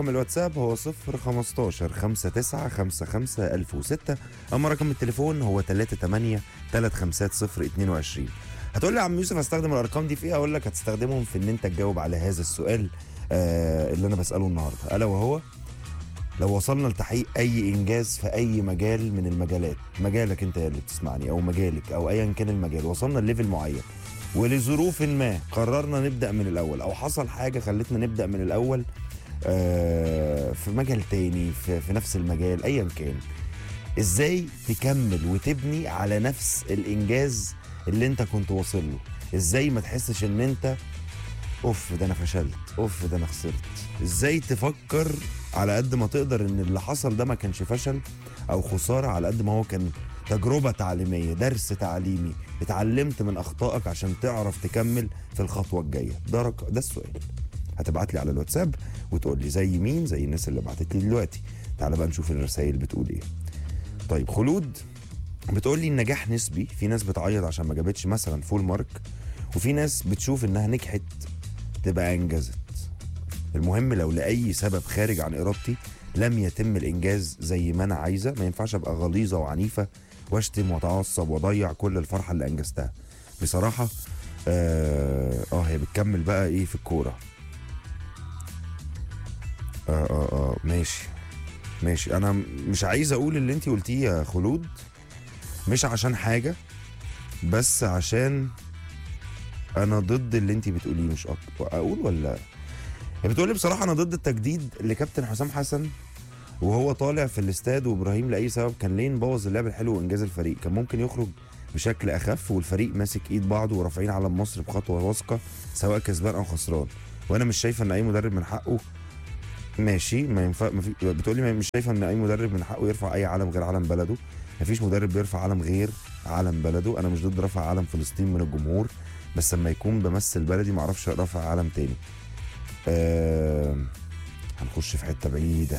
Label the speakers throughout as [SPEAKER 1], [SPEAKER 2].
[SPEAKER 1] رقم الواتساب هو 015 59 55 1006. اما رقم التليفون هو 38 350 22. هتقول لي يا عم يوسف هستخدم الارقام دي في ايه؟ اقول لك هتستخدمهم في ان انت تجاوب على هذا السؤال اللي انا بساله النهارده، الا وهو لو وصلنا لتحقيق اي انجاز في اي مجال من المجالات، مجالك انت اللي بتسمعني او مجالك او ايا كان المجال، وصلنا لليفل معين ولظروف ما قررنا نبدا من الاول، او حصل حاجه خلتنا نبدا من الاول في مجال تاني في نفس المجال ايا كان، ازاي تكمل وتبني على نفس الانجاز اللي انت كنت واصل له؟ ازاي ما تحسش ان انت اوف ده انا فشلت، اوف ده انا خسرت؟ ازاي تفكر على قد ما تقدر ان اللي حصل ده ما كانش فشل او خساره، على قد ما هو كان تجربه تعليميه، درس تعليمي، اتعلمت من اخطائك عشان تعرف تكمل في الخطوه الجايه. ده السؤال. هتبعت لي على الواتساب وتقول لي زي مين؟ زي الناس اللي بعتت لي دلوقتي. تعال بقى نشوف الرسائل بتقول ايه. طيب خلود بتقول لي النجاح نسبي، في ناس بتعيط عشان ما جابتش مثلا فول مارك، وفي ناس بتشوف انها نجحت تبقى انجزت. المهم لو لاي سبب خارج عن ارادتي لم يتم الانجاز زي ما انا عايزه، ما ينفعش ابقى غليظه وعنيفه واشتم واتعصب واضيع كل الفرحه اللي انجزتها. بصراحه هي بتكمل بقى ايه في الكوره. ماشي انا مش عايز اقول اللي انت قلتيه يا خلود، مش عشان حاجه، بس عشان انا ضد اللي انت بتقوليه مش اكتر. اقول ولا هي بتقولي بصراحه انا ضد التجديد لكابتن حسام حسن وهو طالع في الاستاد، وابراهيم لاي سبب كان ليه نبوظ اللعب الحلو وانجاز الفريق؟ كان ممكن يخرج بشكل اخف والفريق ماسك ايد بعضه ورافعين علم مصر بخطوه واثقه سواء كسبان او خسران. وانا مش شايفه ان اي مدرب من حقه ماشي ما ينفع بتقولي مش شايفه ان اي مدرب من حقه يرفع اي علم غير علم بلده. مفيش مدرب بيرفع علم غير علم بلده. انا مش ضد رفع علم فلسطين من الجمهور، بس لما يكون بمثل بلدي ما اعرفش رفع علم تاني. هنخش في حته بعيده.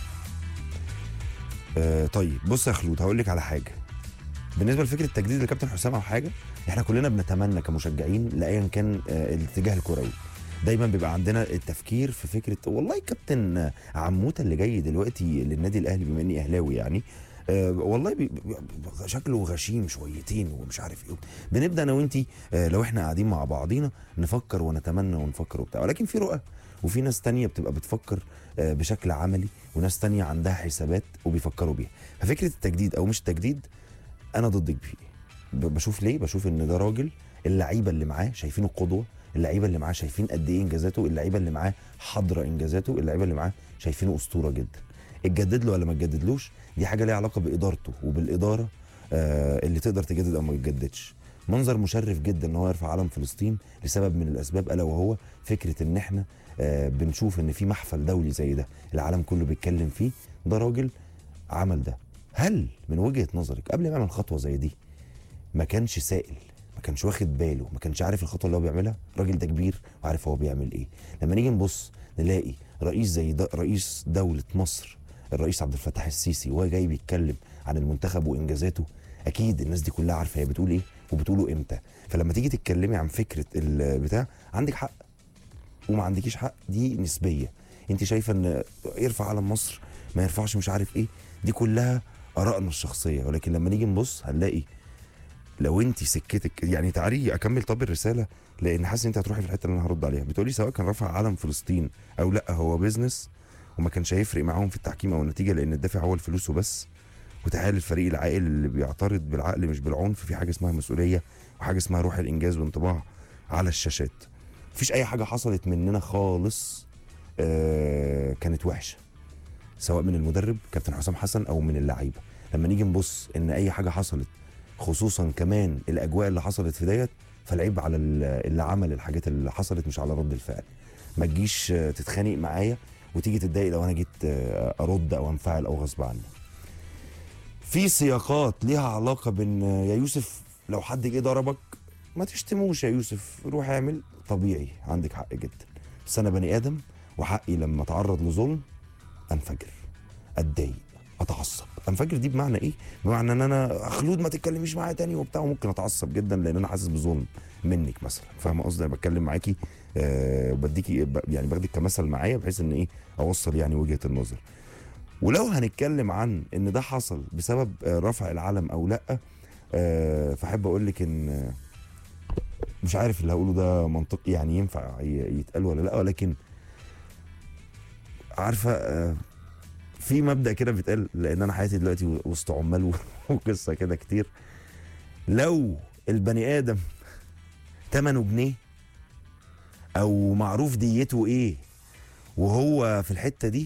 [SPEAKER 1] طيب بص يا خلود هقول لك على حاجه. بالنسبه لفكره التجديد لكابتن حسام او حاجه، احنا كلنا بنتمنى كمشجعين لايا كان الاتجاه الكروي، دايما بيبقى عندنا التفكير في فكره والله كابتن عموته اللي جاي دلوقتي للنادي الاهلي بما اني اهلاوي يعني، والله شكله غشيم شويتين ومش عارف ايه. بنبدا انا وانتي لو احنا قاعدين مع بعضينا نفكر ونتمنى ونفكر وبتاع، ولكن في رؤى وفي ناس تانية بتبقى بتفكر بشكل عملي، وناس تانية عندها حسابات وبيفكروا بيها. ففكره التجديد او مش التجديد انا ضدك فيه. بشوف ليه؟ بشوف ان ده راجل اللعيبه اللي معاه شايفينه قدوه، اللعيبه اللي معاه شايفين قد ايه انجازاته، اللعيبه اللي معاه حاضره انجازاته، اللعيبه اللي معاه شايفينه اسطوره جدا. اتجدد له ولا ما تجددلوش دي حاجه ليها علاقه بادارته وبالاداره اللي تقدر تجدد او ما تجددش. منظر مشرف جدا ان هو يرفع علم فلسطين لسبب من الاسباب، الا وهو فكره ان احنا بنشوف ان في محفل دولي زي ده العالم كله بيتكلم فيه. ده راجل عمل ده. هل من وجهه نظرك قبل ما يعمل خطوه زي دي ما كانش سائل، ما كانش واخد باله، ما كانش عارف الخطوه اللي هو بيعملها؟ الراجل ده كبير وعارف هو بيعمل ايه. لما نيجي نبص نلاقي رئيس زي ده، رئيس دوله مصر الرئيس عبد الفتاح السيسي، وهو جاي بيتكلم عن المنتخب وانجازاته، اكيد الناس دي كلها عارفه هي بتقول ايه وبتقوله امتى. فلما تيجي تتكلمي عن فكره البتاع عندك حق وما عندكيش حق، دي نسبيه. انت شايفه ان يرفع علم مصر ما يرفعش مش عارف ايه، دي كلها ارائنا الشخصيه. ولكن لما نيجي نبص هنلاقي لو انت سكتك يعني تعالي اكمل طب الرساله، لان حاسس ان انت هتروحي في الحته اللي انا هرد عليها. بتقولي سواء كان رفع علم فلسطين او لا هو بيزنس وما كانش هيفرق معاهم في التحكيم او النتيجه، لان الدافع هو الفلوس وبس. وتعالى الفريق العاقل اللي بيعترض بالعقل مش بالعنف، في حاجه اسمها مسؤوليه وحاجه اسمها روح الانجاز وانطباع على الشاشات. مفيش اي حاجه حصلت مننا خالص كانت وحشه، سواء من المدرب كابتن حسام حسن او من اللعيبه. لما نيجي نبص ان اي حاجه حصلت، خصوصا كمان الاجواء اللي حصلت في ديت، فالعيب على اللي عمل الحاجات اللي حصلت مش على رد الفعل. ما تجيش تتخانق معايا وتيجي تتضايق لو انا جيت ارد او انفعل او غصب عني. في سياقات ليها علاقه بان يا يوسف لو حد جه ضربك ما تشتموش يا يوسف، روح اعمل طبيعي، عندك حق جدا، بس انا بني ادم وحقي لما اتعرض لظلم انفجر، اتضايق، اتعصب. انا فاكر دي بمعنى ايه؟ بمعنى ان انا خلود ما تتكلميش معايا تاني وبتاع، وممكن اتعصب جدا لان انا حاسس بظلم منك مثلا. فاهمه قصدي؟ انا بتكلم معاكي بديكي يعني باخدك كمثل معايا بحيث ان ايه اوصل يعني وجهه النظر. ولو هنتكلم عن ان ده حصل بسبب رفع العلم او لا، فاحب اقول لك ان مش عارف اللي هقوله ده منطقي يعني ينفع يتقال ولا لا، ولكن عارفه في مبدأ كده بيتقال، لان انا حياتي دلوقتي وسط عمال وقصه كده كتير. لو البني ادم ثمنه جنيه او معروف ديته ايه وهو في الحته دي،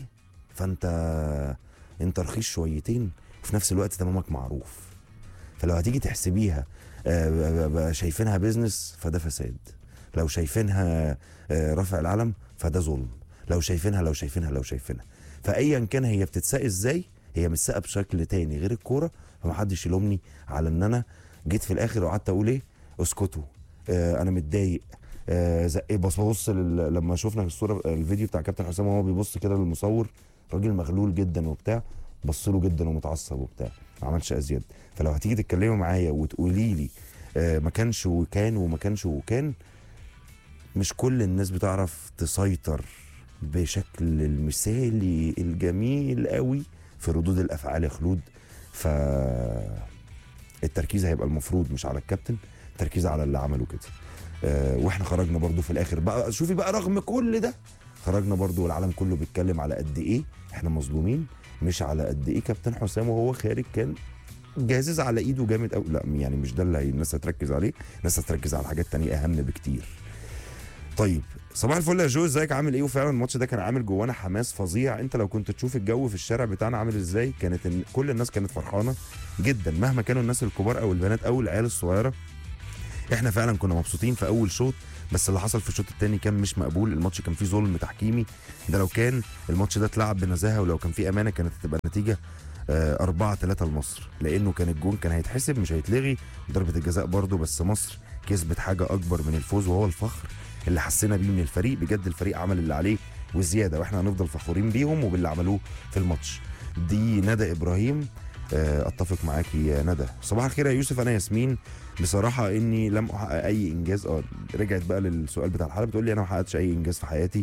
[SPEAKER 1] انت رخيص شويتين وفي نفس الوقت تمامك معروف. فلو هتيجي تحسبيها شايفينها بيزنس فده فساد، لو شايفينها رفع العلم فده ظلم، لو شايفينها فايا كان هي بتتساق ازاي، هي متساقه بشكل تاني غير الكوره. فمحدش يلومني على ان انا جيت في الاخر وقعدت اقول ايه اسكتوا انا متضايق زقي. ببص لما شفنا في الصوره الفيديو بتاع كابتن حسام وهو بيبص كده للمصور، راجل مغلول جدا وبتاع، بص له جدا ومتعصب وبتاع، ما عملش ازيد. فلو هتيجي تتكلمي معايا وتقولي لي ما كانش وكان وما كانش وكان، مش كل الناس بتعرف تسيطر بشكل المثالي الجميل قوي في ردود الافعال يا خلود. ف التركيز هيبقى المفروض مش على الكابتن، التركيز على اللي عمله كده. واحنا خرجنا برضو في الاخر بقى، شوفي بقى رغم كل ده خرجنا برضو والعالم كله بيتكلم على قد ايه احنا مظلومين، مش على قد ايه كابتن حسام وهو خارج كان جاهز على ايده جامد قوي. لا يعني مش ده اللي الناس هتركز عليه، الناس هتركز على حاجات تانية اهم بكتير. طيب صباح الفل يا جو، ازيك عامل ايه؟ وفعلا الماتش ده كان عامل جوانا حماس فظيع. انت لو كنت تشوف الجو في الشارع بتاعنا عامل ازاي، كانت كل الناس كانت فرحانه جدا مهما كانوا الناس الكبار او البنات او العيال الصغيره. احنا فعلا كنا مبسوطين في اول شوط، بس اللي حصل في الشوط الثاني كان مش مقبول. الماتش كان فيه ظلم تحكيمي، ده لو كان الماتش ده اتلعب بنزاهه ولو كان فيه امانه كانت هتبقى النتيجه 4-3 لمصر، لانه كان الجون كان هيتحسب مش هيتلغي، ضربه الجزاء برضه، بس مصر كسبت حاجه اكبر من الفوز وهو الفخر اللي حسينا بيه من الفريق. بجد الفريق عمل اللي عليه وزياده، واحنا هنفضل فخورين بيهم وباللي عملوه في الماتش. دي ندى ابراهيم، اتفق معاكي يا ندى. صباح الخير يا يوسف، انا ياسمين. بصراحه اني لم احقق اي انجاز. رجعت بقى للسؤال بتاع الحلقه، بتقول لي انا ما حققتش اي انجاز في حياتي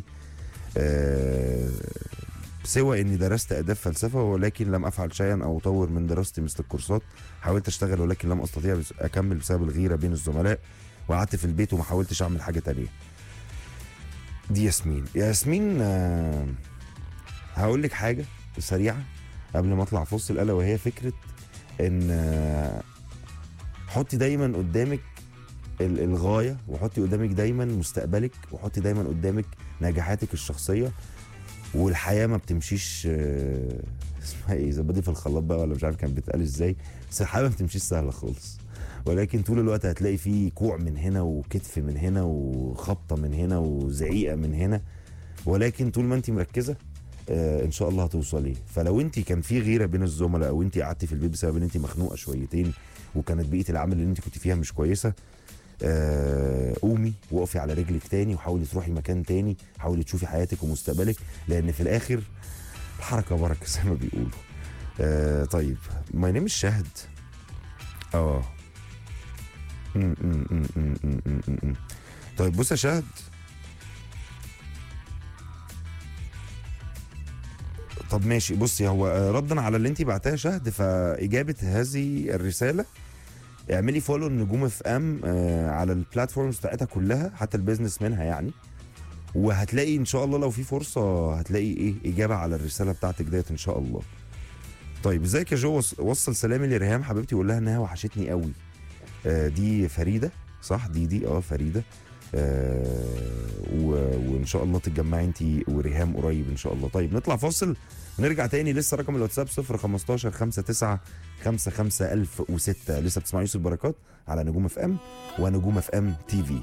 [SPEAKER 1] سوى اني درست اداب فلسفه، ولكن لم افعل شيئا او اطور من دراستي مثل الكورسات. حاولت اشتغل ولكن لم استطيع اكمل بسبب الغيره بين الزملاء، وقعدت في البيت وما حاولتش اعمل حاجه تانية. دي ياسمين هقول لك حاجه سريعه قبل ما اطلع فصل، الا وهي فكره ان حطي دايما قدامك الغايه، وحطي قدامك دايما مستقبلك، وحطي دايما قدامك نجاحاتك الشخصيه. والحياه ما بتمشيش اسمها ايه، زبادي في الخلاط بقى ولا مش عارف كان بيتقال ازاي، بس الحياه ما بتمشيش سهله خالص. ولكن طول الوقت هتلاقي فيه كوع من هنا وكتف من هنا وخبطه من هنا وزعيقه من هنا، ولكن طول ما انت مركزه ان شاء الله هتوصلي. فلو انت كان في غيره بين الزملاء او انت قعدتي في البيت بسبب ان انت مخنوقه شويتين وكانت بيئه العمل اللي انت كنت فيها مش كويسه، قومي وقفي على رجلك تاني وحاولي تروحي مكان تاني، حاولي تشوفي حياتك ومستقبلك، لان في الاخر الحركه بركه زي ما بيقولوا. طيب ما نيم الشهد طيب بص يا شهد، طب ماشي بصي، هو ردا على اللي انت بعتها شهد، فاجابه هذه الرساله اعملي فولو النجوم اف ام على البلاتفورمز بتاعتها كلها حتى البيزنس منها يعني، وهتلاقي ان شاء الله لو في فرصه هتلاقي ايه اجابه على الرساله بتاعتك ديت ان شاء الله. طيب ازيك يا جو، وصل سلامي لريهام حبيبتي وقول لها انها وحشتني قوي. دي فريده صح؟ دي فريده. وان شاء الله تتجمعي انت وريهام قريب ان شاء الله. طيب نطلع فاصل ونرجع تاني. لسه رقم الواتساب 015 59 55 1006. لسه بتسمعوا يوسف بركات على نجوم اف ام ونجوم اف ام تي في.